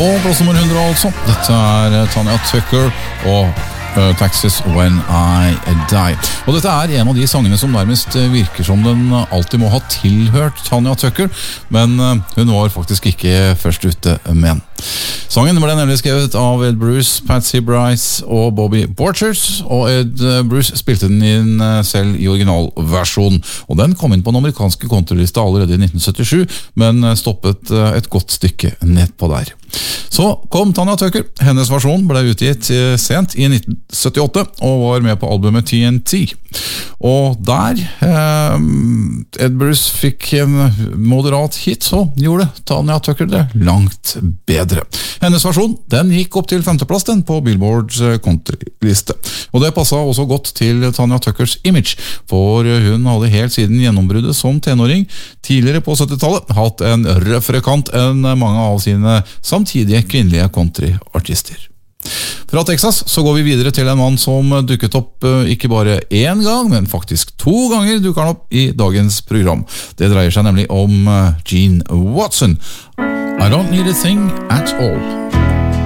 På plass nummer 100 altså. Dette Tanya Tucker og Taxes When I Die. Og dette en av de sangene som nærmest virker som den alltid må ha tilhørt Tanya Tucker, men hun var faktisk ikke først ute med den. Sangen ble nemlig skrevet av Ed Bruce, Patsy Bryce og Bobby Borchers, og Ed Bruce spilte den inn selv i originalversjonen, og den kom inn på den amerikanske countrylista allerede i 1977, men stoppet et godt stykke nedpå der. Så kom Tanya Tucker. Hennes versjon ble utgitt sent i 1978 og var med på albumet TNT. Og der Ed Bruce fikk en moderat hit, så gjorde Tanya Tucker det langt bedre. Hennes versjon, den gikk opp til 5. plass den på Billboards countryliste. Og det passet også godt til Tanya Tuckers image, for hun hadde helt siden gjennombruddet som tenåring tidligere på 70-tallet hatt en røffere kant enn mange av sine samtidige kvinnelige countryartister. Fra Texas så går vi videre til en mann som dukket opp ikke bare én gang, men faktisk 2 ganger dukker han opp i dagens program. Det dreier seg nemlig om Gene Watson. I don't need a thing at all.